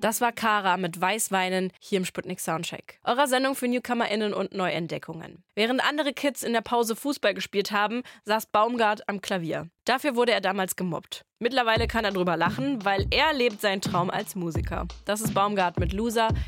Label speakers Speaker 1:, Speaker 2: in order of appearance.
Speaker 1: Das war Kara mit Weißweinen hier im Sputnik Soundcheck. Eurer Sendung für NewcomerInnen und Neuentdeckungen. Während andere Kids in der Pause Fußball gespielt haben, saß Baumgart am Klavier. Dafür wurde er damals gemobbt. Mittlerweile kann er drüber lachen, weil er lebt seinen Traum als Musiker. Das ist Baumgart mit Loser.